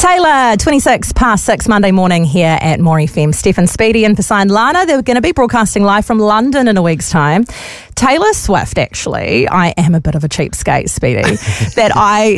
Taylor, 6:26 Monday morning here at More FM. Steph and Speedy in for Sign Lana. They're going to be broadcasting live from London in a week's time. Taylor Swift, actually, I am a bit of a cheapskate, Speedy, that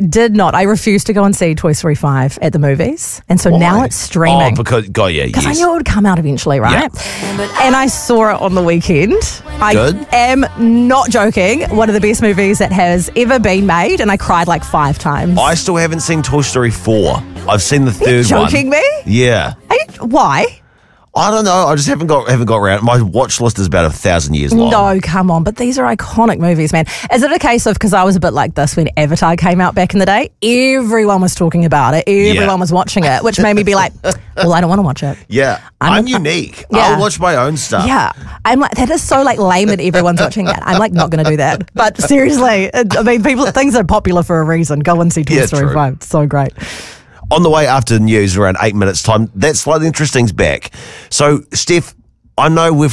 I refused to go and see Toy Story 5 at the movies. And so now it's streaming. Oh, because I knew it would come out eventually, right? Yeah. And I saw it on the weekend. Good. I am not joking. One of the best movies that has ever been made, and I cried like 5 times. I still haven't seen Toy Story 4. I've seen the third one. Are you joking me? Yeah. Why? I don't know. I just haven't got around. My watch list is about 1,000 years long. No, come on. But these are iconic movies, man. Is it a case of, because I was a bit like this when Avatar came out back in the day, everyone was talking about it. Everyone was watching it, which made me be like, well, I don't want to watch it. Yeah. I'm unique. I'll watch my own stuff. Yeah. I'm like, that is so like lame that everyone's watching that. I'm like, not going to do that. But seriously, I mean, things are popular for a reason. Go and see Toy Story 5. It's so great. On the way after news, around 8 minutes' time, That's Slightly Interesting's back. So, Steph, I know we're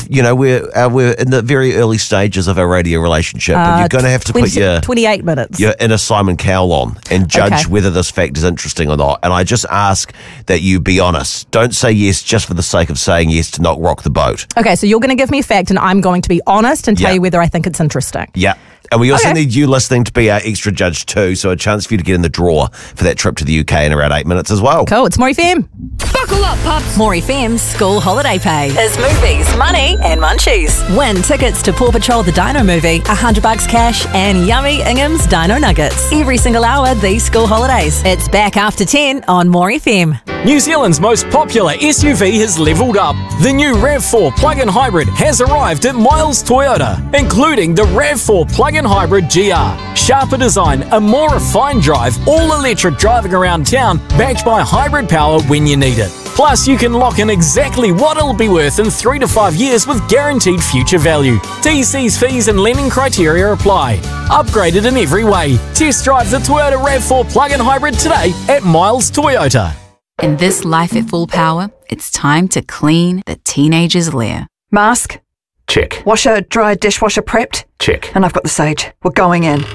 in the very early stages of our radio relationship, and you're going to have to put your 28 minutes your inner Simon Cowell on and judge whether this fact is interesting or not. And I just ask that you be honest. Don't say yes just for the sake of saying yes to not rock the boat. Okay, so you're going to give me a fact, and I'm going to be honest and tell you whether I think it's interesting. Yeah. And we also need you listening to be our extra judge too, so a chance for you to get in the draw for that trip to the UK in around 8 minutes as well. Cool, it's More FM. Buckle up, pups. More FM's school holiday pay is movies, money and munchies. Win tickets to Paw Patrol the Dino movie, $100 cash and yummy Ingham's Dino Nuggets. Every single hour these school holidays. It's back after 10 on More FM. New Zealand's most popular SUV has leveled up. The new RAV4 plug-in hybrid has arrived at Miles Toyota, including the RAV4 plug-in hybrid GR. Sharper design, a more refined drive, all electric driving around town, backed by hybrid power when you need it. Plus, you can lock in exactly what it'll be worth in 3 to 5 years with guaranteed future value. TC's fees and lending criteria apply. Upgraded in every way. Test drive the Toyota RAV4 plug-in hybrid today at Miles Toyota. In this life at full power, it's time to clean the teenager's lair. Mask? Check. Washer, dry, dishwasher prepped? Check. And I've got the sage. We're going in.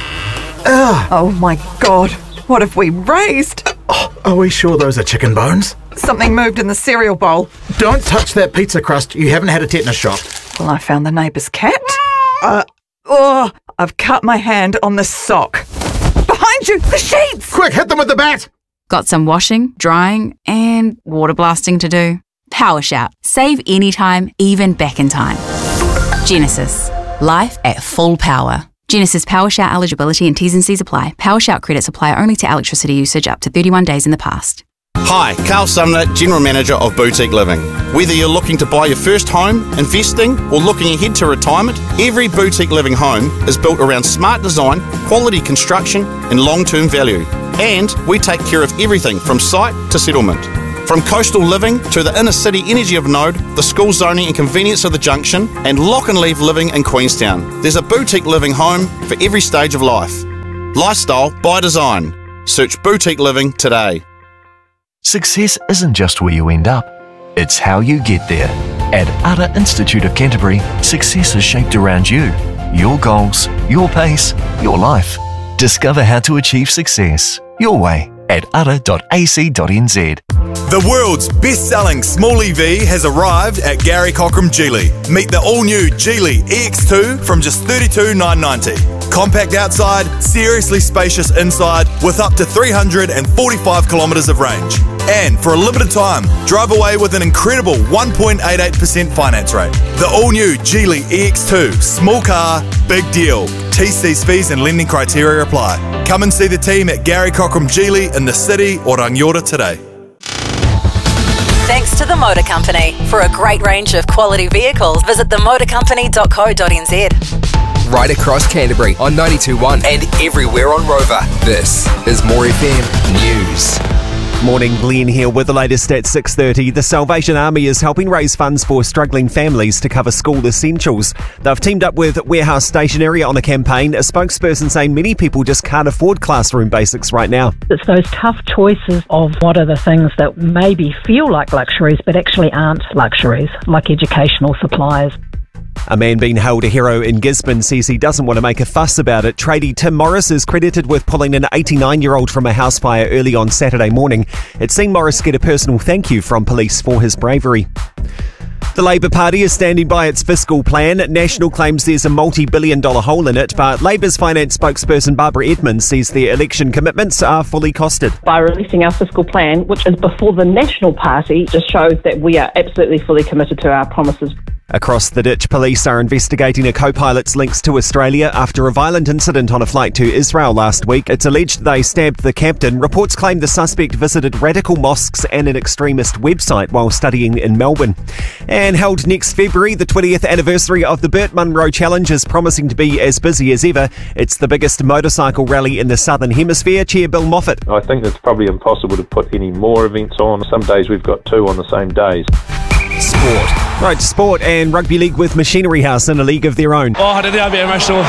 Ugh. Oh my God. What have we raised? Oh, are we sure those are chicken bones? Something moved in the cereal bowl. Don't touch that pizza crust. You haven't had a tetanus shot. Well, I found the neighbour's cat. I've cut my hand on the sock. Behind you, the sheets! Quick, hit them with the bat! Got some washing, drying, and water blasting to do? Power Shout. Save anytime, even back in time. Genesis. Life at full power. Genesis Power Shout eligibility and T's and C's apply. Power Shout credits apply only to electricity usage up to 31 days in the past. Hi, Carl Sumner, General Manager of Boutique Living. Whether you're looking to buy your first home, investing, or looking ahead to retirement, every Boutique Living home is built around smart design, quality construction, and long-term value. And we take care of everything from site to settlement. From coastal living to the inner city energy of Node, the school zoning and convenience of the junction, and lock and leave living in Queenstown. There's a Boutique Living home for every stage of life. Lifestyle by design. Search Boutique Living today. Success isn't just where you end up, it's how you get there. At Ara Institute of Canterbury, success is shaped around you, your goals, your pace, your life. Discover how to achieve success your way at ara.ac.nz. The world's best-selling small EV has arrived at Gary Cockram Geely. Meet the all-new Geely EX2 from just $32,990. Compact outside, seriously spacious inside, with up to 345 kilometres of range. And for a limited time, drive away with an incredible 1.88% finance rate. The all-new Geely EX2, small car, big deal. TC's fees and lending criteria apply. Come and see the team at Gary Cockram Geely in the city or Rangiora today. Thanks to the Motor Company. For a great range of quality vehicles, visit themotorcompany.co.nz. Right across Canterbury on 92.1 and everywhere on Rover. This is More FM News. Morning, Glenn here with the latest at 6:30. The Salvation Army is helping raise funds for struggling families to cover school essentials. They've teamed up with Warehouse Stationery on the campaign. A spokesperson saying many people just can't afford classroom basics right now. It's those tough choices of what are the things that maybe feel like luxuries but actually aren't luxuries, like educational supplies. A man being held a hero in Gisborne says he doesn't want to make a fuss about it. Tradie Tim Morris is credited with pulling an 89-year-old from a house fire early on Saturday morning. It's seen Morris get a personal thank you from police for his bravery. The Labour Party is standing by its fiscal plan. National claims there's a multi-billion-dollar hole in it, but Labour's finance spokesperson Barbara Edmonds says their election commitments are fully costed. By releasing our fiscal plan, which is before the National Party, just shows that we are absolutely fully committed to our promises. Across the ditch, police are investigating a co-pilot's links to Australia after a violent incident on a flight to Israel last week. It's alleged they stabbed the captain. Reports claim the suspect visited radical mosques and an extremist website while studying in Melbourne. And held next February, the 20th anniversary of the Burt Munro Challenge is promising to be as busy as ever. It's the biggest motorcycle rally in the Southern Hemisphere. Chair Bill Moffat. I think it's probably impossible to put any more events on. Some days we've got 2 on the same days. Sport. Right, sport and rugby league with Machinery House in a league of their own. Oh, I don't think I'd be emotional.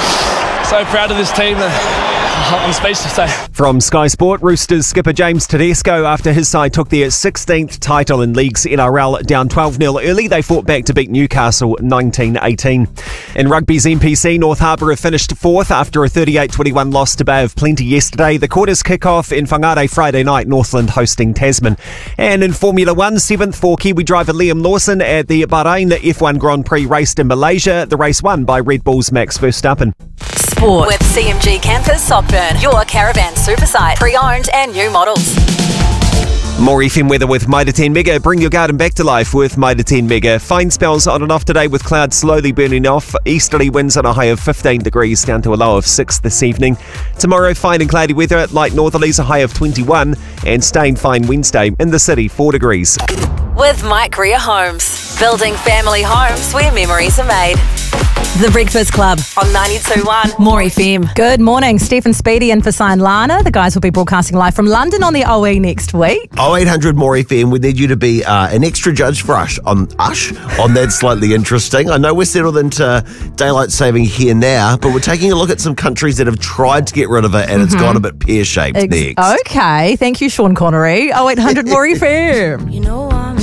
So proud of this team. I'm speechless. From Sky Sport, Roosters skipper James Tedesco, after his side took their 16th title in League's NRL down 12-0 early, they fought back to beat Newcastle 19-18. In rugby's NPC, North Harbour have finished 4th after a 38-21 loss to Bay of Plenty yesterday. The quarters kick off in Whangarei Friday night, Northland hosting Tasman. And in Formula 1, 7th for Kiwi driver Liam Lawson at the Bahrain F1 Grand Prix raced in Malaysia. The race won by Red Bull's Max Verstappen. Sport with CMG Campers Sockburn, your caravan super site, pre-owned and new models. More FM weather with Mitre 10 Mega. Bring your garden back to life with Mitre 10 Mega. Fine spells on and off today with clouds slowly burning off. Easterly winds on a high of 15 degrees down to a low of 6 this evening. Tomorrow, fine and cloudy weather. Light northerlies, a high of 21. And staying fine Wednesday. In the city, 4 degrees. With Mike Greer Homes, building family homes where memories are made. The Breakfast Club on 92.1 More FM. Good morning. Stephen Speedy in for Sign Lana. The guys will be broadcasting live from London on the OE next week. 0800 More FM. We need you to be an extra judge for us on that Slightly Interesting. I know we're settled into daylight saving here now, but we're taking a look at some countries that have tried to get rid of it and it's gone a bit pear-shaped next. Okay. Thank you, Sean Connery. 0800 More FM. You know I'm